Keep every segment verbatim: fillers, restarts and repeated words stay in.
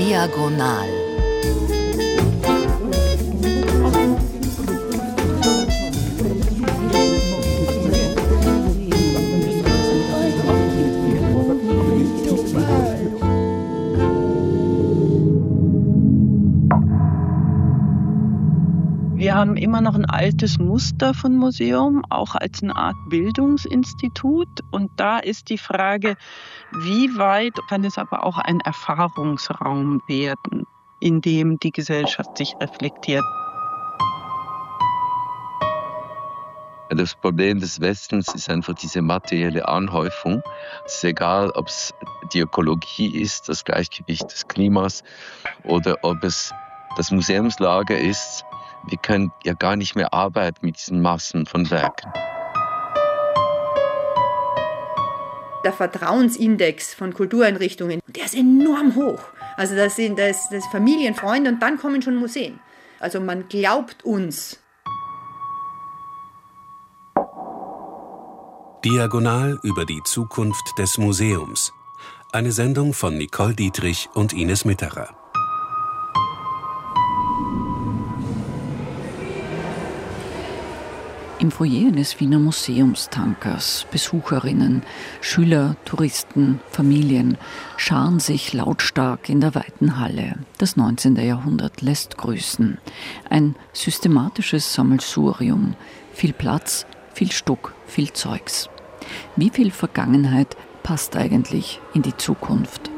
Diagonal. Wir haben immer noch ein altes Muster von Museum, auch als eine Art Bildungsinstitut. Und da ist die Frage, wie weit kann es aber auch ein Erfahrungsraum werden, in dem die Gesellschaft sich reflektiert. Das Problem des Westens ist einfach diese materielle Anhäufung. Es ist egal, ob es die Ökologie ist, das Gleichgewicht des Klimas oder ob es das Museumslager ist. Wir können ja gar nicht mehr arbeiten mit diesen Massen von Werken. Der Vertrauensindex von Kultureinrichtungen, der ist enorm hoch. Also das sind das, das Familien, Freunde und dann kommen schon Museen. Also man glaubt uns. Diagonal über die Zukunft des Museums. Eine Sendung von Nicole Dietrich und Ines Mitterer. Im Foyer eines Wiener Museumstankers, Besucherinnen, Schüler, Touristen, Familien scharen sich lautstark in der weiten Halle. Das neunzehnte Jahrhundert lässt grüßen. Ein systematisches Sammelsurium. Viel Platz, viel Stuck, viel Zeugs. Wie viel Vergangenheit passt eigentlich in die Zukunft?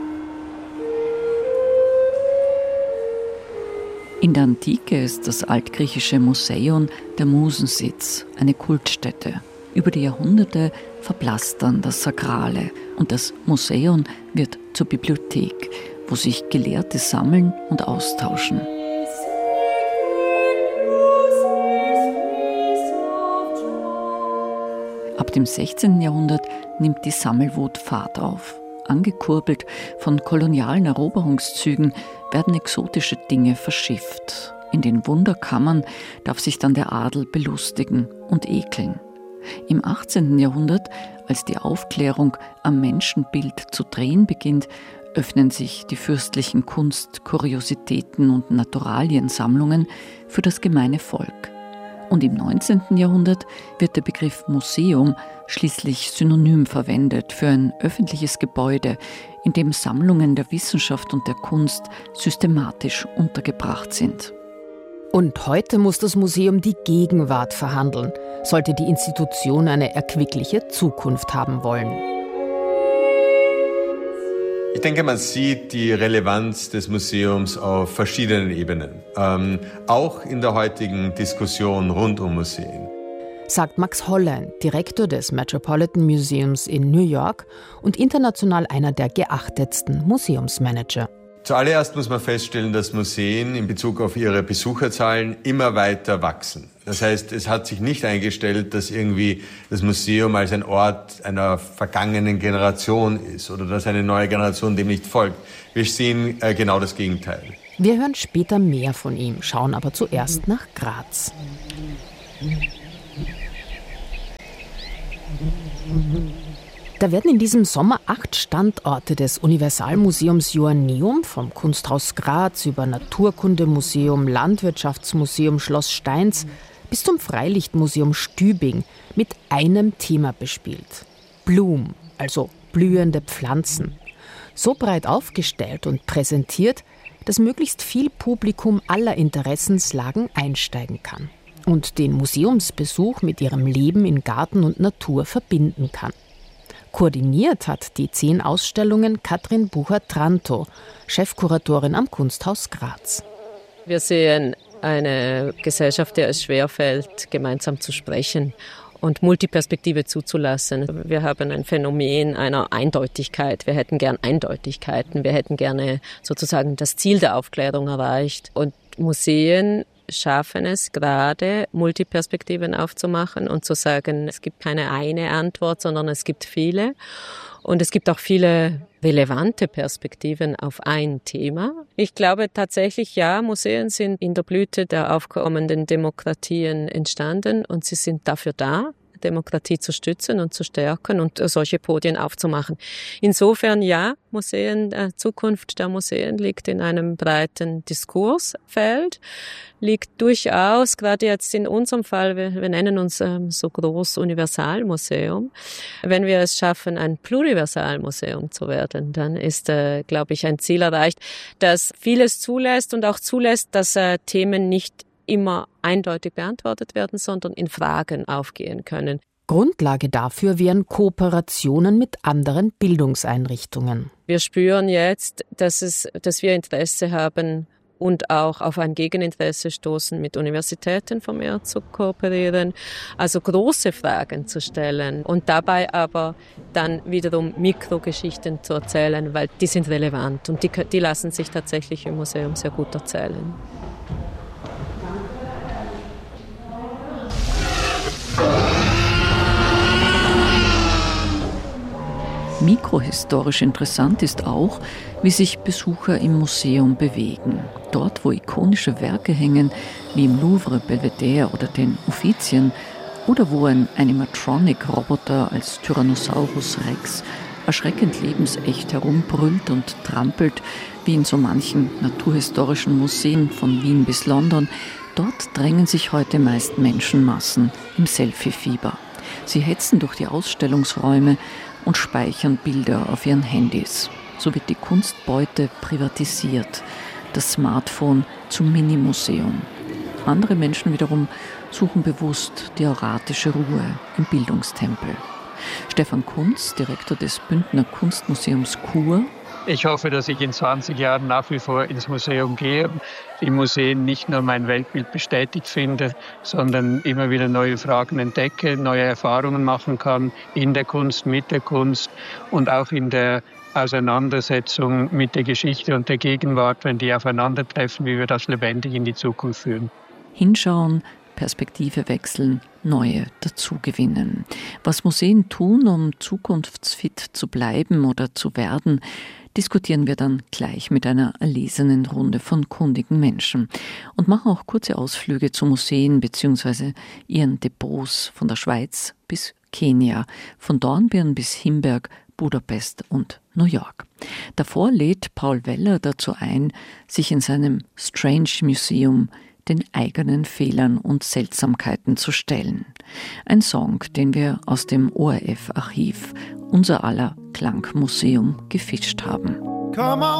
In der Antike ist das altgriechische Museion der Musensitz, eine Kultstätte. Über die Jahrhunderte verblasst dann das Sakrale und das Museion wird zur Bibliothek, wo sich Gelehrte sammeln und austauschen. Ab dem sechzehnten Jahrhundert nimmt die Sammelwut Fahrt auf. Angekurbelt von kolonialen Eroberungszügen werden exotische Dinge verschifft. In den Wunderkammern darf sich dann der Adel belustigen und ekeln. Im achtzehnten Jahrhundert, als die Aufklärung am Menschenbild zu drehen beginnt, öffnen sich die fürstlichen Kunst-, Kuriositäten und Naturaliensammlungen für das gemeine Volk. Und im neunzehnten Jahrhundert wird der Begriff Museum schließlich synonym verwendet für ein öffentliches Gebäude, in dem Sammlungen der Wissenschaft und der Kunst systematisch untergebracht sind. Und heute muss das Museum die Gegenwart verhandeln, sollte die Institution eine erquickliche Zukunft haben wollen. Ich denke, man sieht die Relevanz des Museums auf verschiedenen Ebenen, ähm, auch in der heutigen Diskussion rund um Museen. Sagt Max Hollein, Direktor des Metropolitan Museums in New York und international einer der geachtetsten Museumsmanager. Zuallererst muss man feststellen, dass Museen in Bezug auf ihre Besucherzahlen immer weiter wachsen. Das heißt, es hat sich nicht eingestellt, dass irgendwie das Museum als ein Ort einer vergangenen Generation ist oder dass eine neue Generation dem nicht folgt. Wir sehen äh, genau das Gegenteil. Wir hören später mehr von ihm, schauen aber zuerst nach Graz. Da werden in diesem Sommer acht Standorte des Universalmuseums Joanneum, vom Kunsthaus Graz über Naturkundemuseum, Landwirtschaftsmuseum Schloss Steins bis zum Freilichtmuseum Stübing mit einem Thema bespielt. Bloom, also blühende Pflanzen. So breit aufgestellt und präsentiert, dass möglichst viel Publikum aller Interessenslagen einsteigen kann und den Museumsbesuch mit ihrem Leben in Garten und Natur verbinden kann. Koordiniert hat die zehn Ausstellungen Katrin Bucher-Trantow, Chefkuratorin am Kunsthaus Graz. Wir sehen eine Gesellschaft, der es schwerfällt, gemeinsam zu sprechen und Multiperspektive zuzulassen. Wir haben ein Phänomen einer Eindeutigkeit. Wir hätten gern Eindeutigkeiten. Wir hätten gerne sozusagen das Ziel der Aufklärung erreicht. Und Museen schaffen es gerade, Multiperspektiven aufzumachen und zu sagen, es gibt keine eine Antwort, sondern es gibt viele. Und es gibt auch viele relevante Perspektiven auf ein Thema. Ich glaube tatsächlich, ja, Museen sind in der Blüte der aufkommenden Demokratien entstanden und sie sind dafür da, Demokratie zu stützen und zu stärken und solche Podien aufzumachen. Insofern ja, Museen, äh, Zukunft der Museen liegt in einem breiten Diskursfeld, liegt durchaus, gerade jetzt in unserem Fall, wir, wir nennen uns ähm, so groß Universalmuseum, wenn wir es schaffen, ein Pluriversalmuseum zu werden, dann ist, äh, glaube ich, ein Ziel erreicht, das vieles zulässt und auch zulässt, dass äh, Themen nicht immer eindeutig beantwortet werden, sondern in Fragen aufgehen können. Grundlage dafür wären Kooperationen mit anderen Bildungseinrichtungen. Wir spüren jetzt, dass, es, dass wir Interesse haben und auch auf ein Gegeninteresse stoßen, mit Universitäten vermehrt zu kooperieren, also große Fragen zu stellen und dabei aber dann wiederum Mikrogeschichten zu erzählen, weil die sind relevant und die, die lassen sich tatsächlich im Museum sehr gut erzählen. Mikrohistorisch interessant ist auch, wie sich Besucher im Museum bewegen. Dort, wo ikonische Werke hängen, wie im Louvre, Belvedere oder den Uffizien, oder wo ein Animatronic-Roboter als Tyrannosaurus Rex erschreckend lebensecht herumbrüllt und trampelt, wie in so manchen naturhistorischen Museen von Wien bis London, dort drängen sich heute meist Menschenmassen im Selfie-Fieber. Sie hetzen durch die Ausstellungsräume und speichern Bilder auf ihren Handys. So wird die Kunstbeute privatisiert, das Smartphone zum Minimuseum. Andere Menschen wiederum suchen bewusst die auratische Ruhe im Bildungstempel. Stefan Kunz, Direktor des Bündner Kunstmuseums Chur. Ich hoffe, dass ich in zwanzig Jahren nach wie vor ins Museum gehe, im Museum nicht nur mein Weltbild bestätigt finde, sondern immer wieder neue Fragen entdecke, neue Erfahrungen machen kann in der Kunst, mit der Kunst und auch in der Auseinandersetzung mit der Geschichte und der Gegenwart, wenn die aufeinandertreffen, wie wir das lebendig in die Zukunft führen. Hinschauen, Perspektive wechseln, neue dazugewinnen. Was Museen tun, um zukunftsfit zu bleiben oder zu werden, diskutieren wir dann gleich mit einer erlesenen Runde von kundigen Menschen und machen auch kurze Ausflüge zu Museen bzw. ihren Depots von der Schweiz bis Kenia, von Dornbirn bis Himberg, Budapest und New York. Davor lädt Paul Weller dazu ein, sich in seinem Strange Museum den eigenen Fehlern und Seltsamkeiten zu stellen. Ein Song, den wir aus dem O R F-Archiv unser aller Klangmuseum gefischt haben.